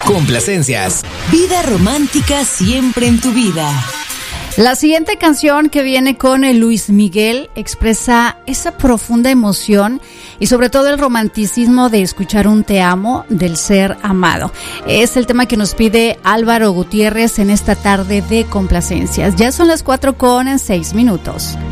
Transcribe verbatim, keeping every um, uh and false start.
Complacencias. Vida romántica siempre en tu vida. La siguiente canción que viene con el Luis Miguel expresa esa profunda emoción y sobre todo el romanticismo de escuchar un te amo del ser amado. Es el tema que nos pide Álvaro Gutiérrez en esta tarde de Complacencias. Ya son las cuatro con seis minutos.